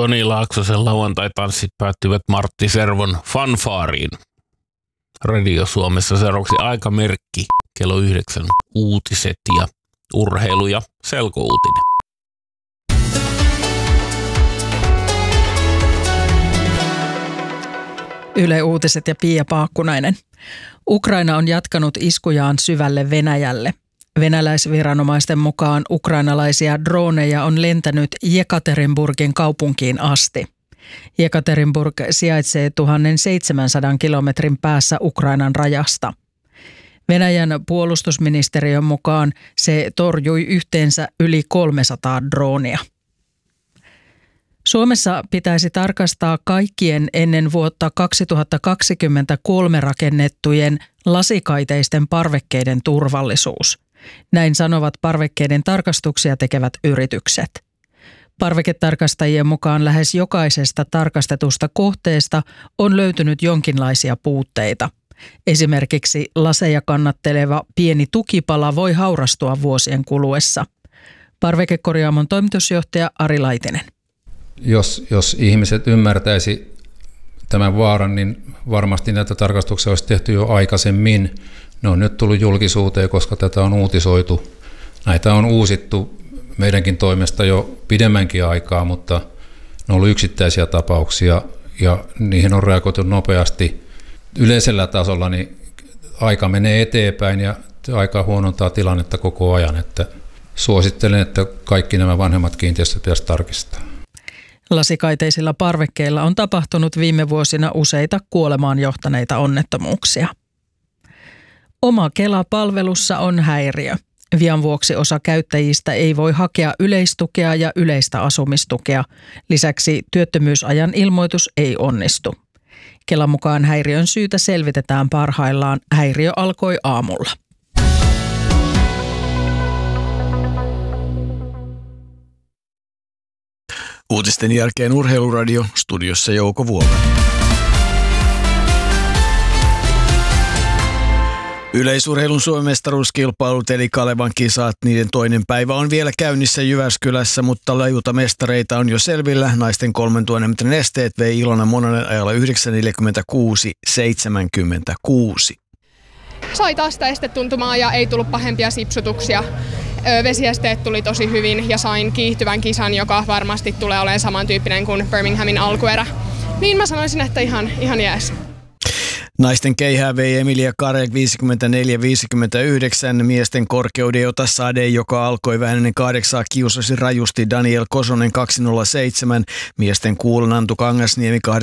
Toni Laaksosen lauantai-tanssit päättyvät Martti Servon fanfaariin. Radio Suomessa seuraavaksi aikamerkki, kello 9, uutiset ja urheilu ja selkouutinen. Yle Uutiset ja Pia Paakkunainen. Ukraina on jatkanut iskujaan syvälle Venäjälle. Venäläisviranomaisten mukaan ukrainalaisia droneja on lentänyt Jekaterinburgin kaupunkiin asti. Jekaterinburg sijaitsee 1700 kilometrin päässä Ukrainan rajasta. Venäjän puolustusministeriön mukaan se torjui yhteensä yli 300 droonia. Suomessa pitäisi tarkastaa kaikkien ennen vuotta 2023 rakennettujen lasikaiteisten parvekkeiden turvallisuus. Näin sanovat parvekkeiden tarkastuksia tekevät yritykset. Parveketarkastajien mukaan lähes jokaisesta tarkastetusta kohteesta on löytynyt jonkinlaisia puutteita. Esimerkiksi laseja kannatteleva pieni tukipala voi haurastua vuosien kuluessa. Parvekekorjaamon toimitusjohtaja Ari Laitinen. Jos ihmiset ymmärtäisi tämän vaaran, niin varmasti näitä tarkastuksia olisi tehty jo aikaisemmin. Ne on nyt tullut julkisuuteen, koska tätä on uutisoitu. Näitä on uusittu meidänkin toimesta jo pidemmänkin aikaa, mutta ne on ollut yksittäisiä tapauksia ja niihin on reagoitu nopeasti. Yleisellä tasolla niin aika menee eteenpäin ja aika huonontaa tilannetta koko ajan. Että suosittelen, että kaikki nämä vanhemmat kiinteistöt pitäisi tarkistaa. Lasikaiteisilla parvekkeilla on tapahtunut viime vuosina useita kuolemaan johtaneita onnettomuuksia. Oma Kela-palvelussa on häiriö. Vian vuoksi osa käyttäjistä ei voi hakea yleistukea ja yleistä asumistukea. Lisäksi työttömyysajan ilmoitus ei onnistu. Kelan mukaan häiriön syytä selvitetään parhaillaan. Häiriö alkoi aamulla. Uutisten jälkeen Urheiluradio, studiossa Jouko Vuola. Yleisurheilun Suomen mestaruuskilpailut eli Kalevan kisat, niiden toinen päivä on vielä käynnissä Jyväskylässä, mutta lajuutamestareita on jo selvillä. Naisten 3000 metrin esteet vei Ilona Mononen ajalla 9.46.76. Sai taas sitä estetuntumaa ja ei tullut pahempia sipsutuksia. Vesiesteet tuli tosi hyvin ja sain kiihtyvän kisan, joka varmasti tulee olemaan samantyyppinen kuin Birminghamin alkuerä. Niin mä sanoisin, että ihan jees. Naisten keihää vei Emilia Karek 54-59, miesten korkeuden Ota Sade, joka alkoi vähän ennen 8, kiusasi rajusti Daniel Kosonen 207, miesten kuulon Antu Kangasniemi 18-45,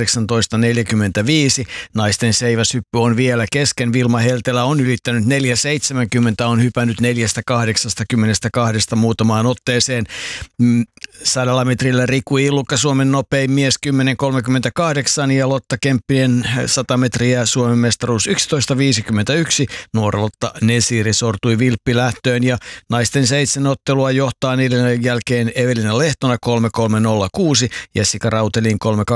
naisten seiväshyppy on vielä kesken, Vilma Heltelä on ylittänyt 4,70, on hypännyt 4,82 muutamaan otteeseen. 100 metrillä Riku Illukka Suomen nopein mies 10,38 ja Lotta Kemppinen 100 metriä Suomen mestaruus 11.51. Nuora Lotta Nesiri sortui vilppilähtöön ja naisten 7 ottelua johtaa niiden jälkeen Evelina Lehtona 3.306, Jessica Rautelin